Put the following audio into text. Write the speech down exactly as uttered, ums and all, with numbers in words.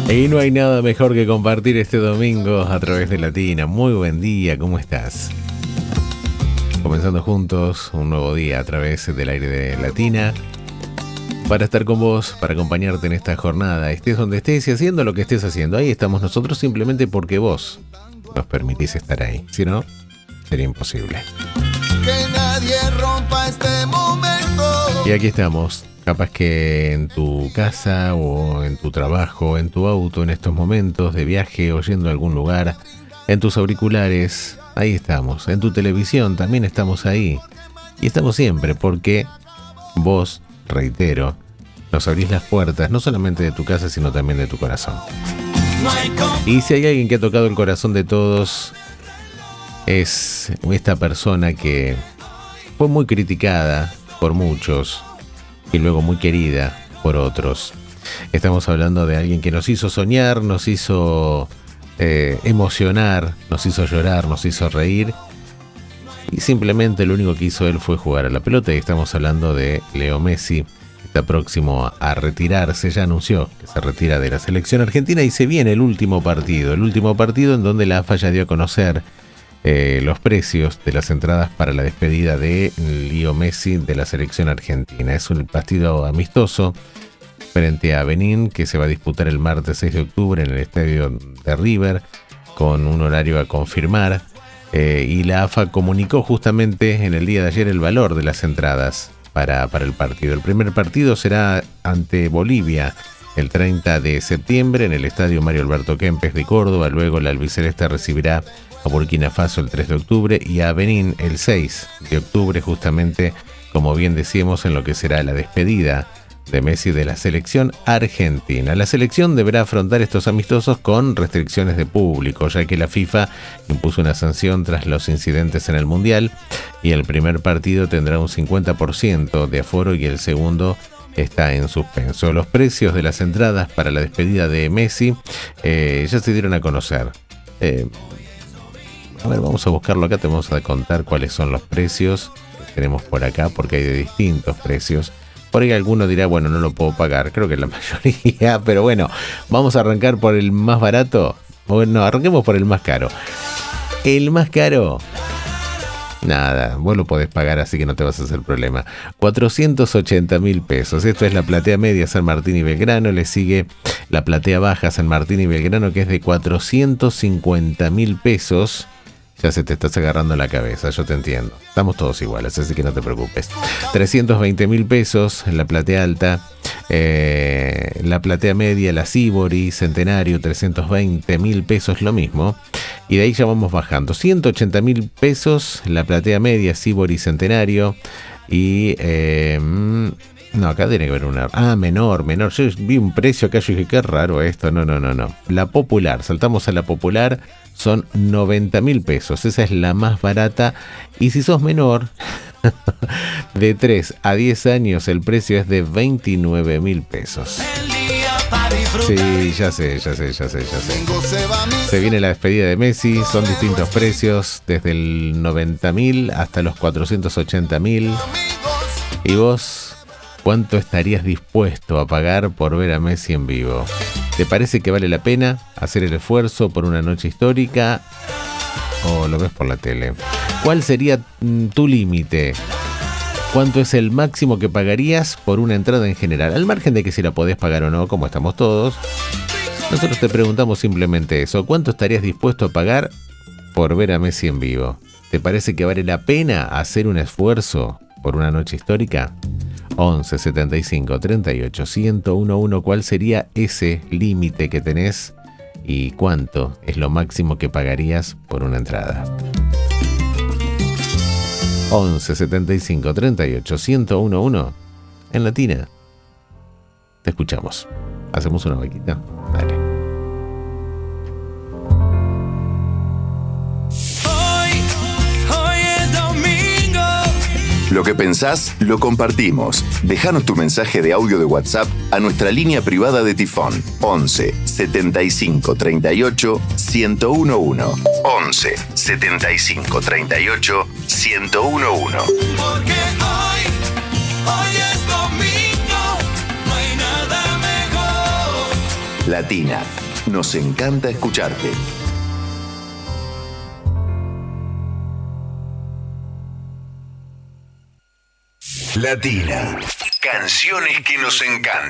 Y no hay nada mejor que compartir este domingo a través de Latina. Muy buen día, ¿cómo estás? Comenzando juntos un nuevo día a través del aire de Latina, para estar con vos, para acompañarte en esta jornada, estés donde estés y haciendo lo que estés haciendo. Ahí estamos nosotros simplemente porque vos nos permitís estar ahí. Si no, sería imposible. Que nadie rompa este momento. Y aquí estamos. Capaz que en tu casa o en tu trabajo, en tu auto, en estos momentos de viaje o yendo a algún lugar, en tus auriculares, ahí estamos. En tu televisión también estamos ahí. Y estamos siempre porque vos, reitero, nos abrís las puertas no solamente de tu casa, sino también de tu corazón. Y si hay alguien que ha tocado el corazón de todos, es esta persona que fue muy criticada por muchos y luego muy querida por otros. Estamos hablando de alguien que nos hizo soñar, nos hizo eh, emocionar, nos hizo llorar, nos hizo reír, y simplemente lo único que hizo él fue jugar a la pelota. Y estamos hablando de Leo Messi. Está próximo a retirarse, ya anunció que se retira de la selección argentina y se viene el último partido, el último partido en donde la A F A ya dio a conocer Eh, los precios de las entradas para la despedida de Leo Messi de la selección argentina. Es un partido amistoso frente a Benín que se va a disputar el martes seis de octubre en el estadio de River, con un horario a confirmar, eh, y la A F A comunicó justamente en el día de ayer el valor de las entradas para, para el partido. El primer partido será ante Bolivia el treinta de septiembre en el estadio Mario Alberto Kempes de Córdoba. Luego la albiceleste recibirá a Burkina Faso el tres de octubre y a Benín el seis de octubre, justamente, como bien decíamos, en lo que será la despedida de Messi de la selección argentina. La selección deberá afrontar estos amistosos con restricciones de público, ya que la FIFA impuso una sanción tras los incidentes en el Mundial, y el primer partido tendrá un cincuenta por ciento de aforo y el segundo está en suspenso. Los precios de las entradas para la despedida de Messi eh, ya se dieron a conocer. Eh, a ver, vamos a buscarlo acá, te vamos a contar cuáles son los precios que tenemos por acá, porque hay de distintos precios. Por ahí alguno dirá, bueno, no lo puedo pagar, creo que la mayoría, pero bueno, vamos a arrancar por el más barato. Bueno, arranquemos por el más caro. El más caro, nada, vos lo podés pagar, así que no te vas a hacer problema. cuatrocientos ochenta mil pesos. Esto es la platea media San Martín y Belgrano. Le sigue la platea baja San Martín y Belgrano, que es de cuatrocientos cincuenta mil pesos. Ya se te estás agarrando la cabeza, yo te entiendo. Estamos todos iguales, así que no te preocupes. trescientos veinte mil pesos en la platea alta. Eh, la platea media, la Sibori, Centenario, trescientos veinte mil pesos, lo mismo. Y de ahí ya vamos bajando. ciento ochenta mil pesos la platea media, Sibori, Centenario. Y... Eh, no, acá tiene que haber una... Ah, menor, menor. Yo vi un precio acá, yo dije, qué raro esto. No, no, no, no. La popular, saltamos a la popular, son noventa mil pesos. Esa es la más barata. Y si sos menor, de tres a diez años, el precio es de veintinueve mil pesos. Sí, ya sé, ya sé, ya sé, ya sé. Se viene la despedida de Messi, son distintos precios, desde el noventa mil hasta los cuatrocientos ochenta mil. ¿Y vos cuánto estarías dispuesto a pagar por ver a Messi en vivo? ¿Te parece que vale la pena hacer el esfuerzo por una noche histórica o lo ves por la tele? ¿Cuál sería tu límite? ¿Cuánto es el máximo que pagarías por una entrada en general? Al margen de que si la podés pagar o no, como estamos todos, nosotros te preguntamos simplemente eso. ¿Cuánto estarías dispuesto a pagar por ver a Messi en vivo? ¿Te parece que vale la pena hacer un esfuerzo por una noche histórica? once setenta y cinco treinta y ocho ciento once. ¿Cuál sería ese límite que tenés y cuánto es lo máximo que pagarías por una entrada? once setenta y cinco treinta y ocho ciento once. En Latina te escuchamos. ¿Hacemos una vaquita? Dale. Lo que pensás, lo compartimos. Déjanos tu mensaje de audio de WhatsApp a nuestra línea privada de Tifón. once setenta y cinco treinta y ocho ciento once. once setenta y cinco treinta y ocho ciento once. Porque hoy, hoy es domingo, no hay nada mejor Latina, nos encanta escucharte. Latina, canciones que nos encantan.